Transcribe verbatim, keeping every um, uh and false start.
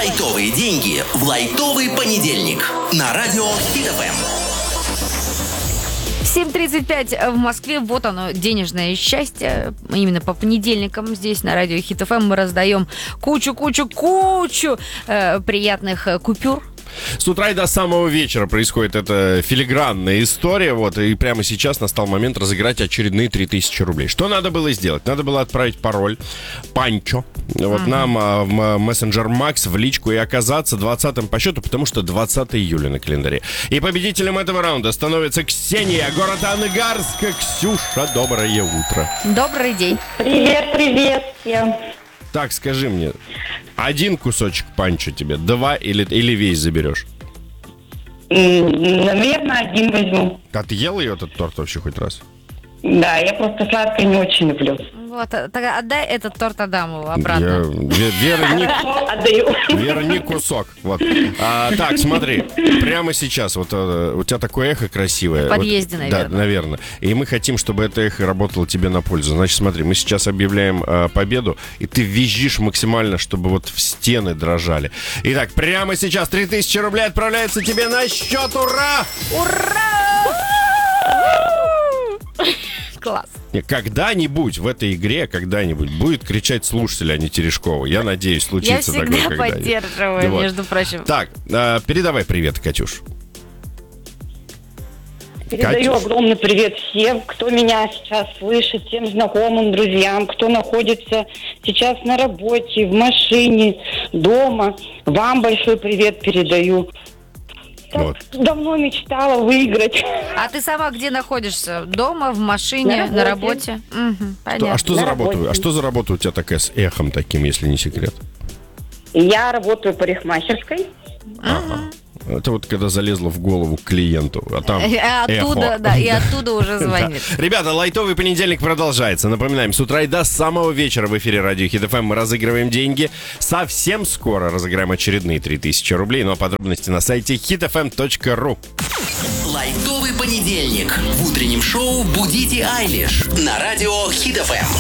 Лайтовые деньги в лайтовый понедельник на радио Хит эф эм. семь тридцать пять в Москве. Вот оно, денежное счастье. Именно по понедельникам здесь на радио Хит эф эм мы раздаем кучу-кучу-кучу э, приятных э, купюр. С утра и до самого вечера происходит эта филигранная история, вот, и прямо сейчас настал момент разыграть очередные три тысячи рублей. Что надо было сделать? Надо было отправить пароль Панчо вот mm-hmm. нам а, в мессенджер Макс в личку и оказаться двадцатым по счету, потому что двадцатое июля на календаре. И победителем этого раунда становится Ксения, город Ангарск. Ксюша, доброе утро. Добрый день. Привет, привет всем. Так, скажи мне, один кусочек панчо тебе, два или, или весь заберешь? Наверное, один возьму. А ты ел ее, этот торт, вообще хоть раз? Да, я просто сладкое не очень люблю. Вот, тогда отдай этот торт Адамову обратно. Я, Вера, не, Отдаю. Вера, не кусок. Вот. А, так, смотри, прямо сейчас вот у тебя такое эхо красивое. В подъезде, вот, наверное. Да, наверное. И мы хотим, чтобы это эхо работало тебе на пользу. Значит, смотри, мы сейчас объявляем а, победу, и ты визжишь максимально, чтобы вот в стены дрожали. Итак, прямо сейчас три тысячи рублей отправляется тебе на счет. Ура! Ура! Класс. Когда-нибудь в этой игре, когда-нибудь будет кричать слушатель, а не Терешкова. Я надеюсь, случится такое когда-нибудь. Я всегда поддерживаю, вот. Между прочим. Так, э, передавай привет, Катюш. Передаю Катюш. огромный привет всем, кто меня сейчас слышит, всем знакомым, друзьям, кто находится сейчас на работе, в машине, дома. Вам большой привет передаю. Так Вот. давно мечтала выиграть. А ты сама где находишься? Дома, в машине, На на работе. работе? Угу, понятно. А что На за работа? работе. А что за работа у тебя такая с эхом таким, если не секрет? Я работаю парикмахерской. Ага. Это вот когда залезла в голову к клиенту, а там Оттуда, эхо. да, и оттуда уже звонит. Да. Ребята, лайтовый понедельник продолжается. Напоминаем, с утра и до самого вечера в эфире радио Хит эф эм мы разыгрываем деньги. Совсем скоро разыграем очередные три тысячи рублей. Ну а подробности на сайте хит эф эм точка ру. Лайтовый понедельник в утреннем шоу «Будите Айлиш» на радио Хит эф эм.